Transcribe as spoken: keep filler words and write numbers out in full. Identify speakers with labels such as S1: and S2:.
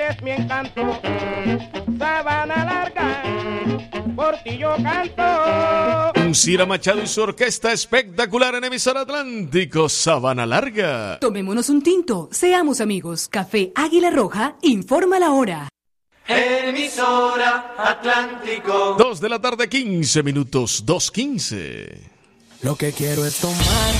S1: es mi encanto. Sabana Larga, por ti yo canto.
S2: Cira Machado y su orquesta espectacular en emisora Atlántico, Sabana Larga.
S3: Tomémonos un tinto, seamos amigos. Café Águila Roja informa la hora.
S4: Emisora Atlántico.
S2: Dos de la tarde, quince minutos, dos quince.
S5: Lo que quiero es tomar